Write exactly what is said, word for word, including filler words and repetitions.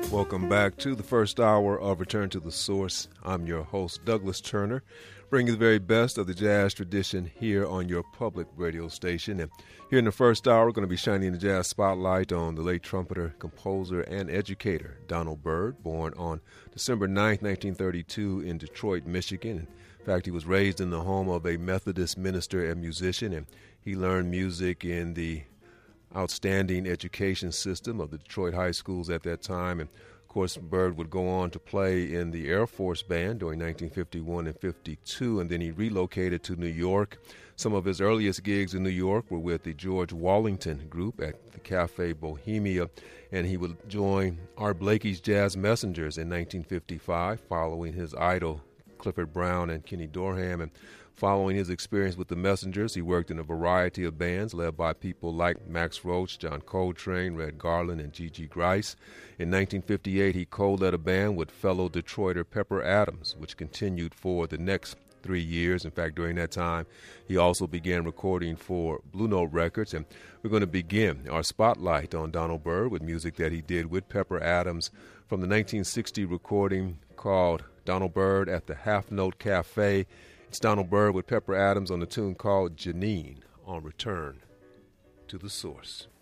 Welcome back to the first hour of Return to the Source. I'm your host, Douglas Turner, bringing the very best of the jazz tradition here on your public radio station. And here in the first hour, we're going to be shining the jazz spotlight on the late trumpeter, composer, and educator Donald Byrd, born on December ninth, nineteen thirty-two in Detroit, Michigan. In fact, he was raised in the home of a Methodist minister and musician, and he learned music in the outstanding education system of the Detroit high schools at that time. And of course, Byrd would go on to play in the Air Force Band during nineteen fifty-one and fifty-two, and then he relocated to New York. Some of his earliest gigs in New York were with the George Wallington Group at the Cafe Bohemia, and he would join Art Blakey's Jazz Messengers in nineteen fifty-five, following his idol Clifford Brown and Kenny Dorham. And following his experience with the Messengers, he worked in a variety of bands led by people like Max Roach, John Coltrane, Red Garland, and Gigi Grice. In nineteen fifty-eight, he co-led a band with fellow Detroiter Pepper Adams, which continued for the next three years. In fact, during that time, he also began recording for Blue Note Records. And we're going to begin our spotlight on Donald Byrd with music that he did with Pepper Adams from the nineteen sixty recording called Donald Byrd at the Half Note Cafe. It's Donald Byrd with Pepper Adams on the tune called Janine on Return to the Source.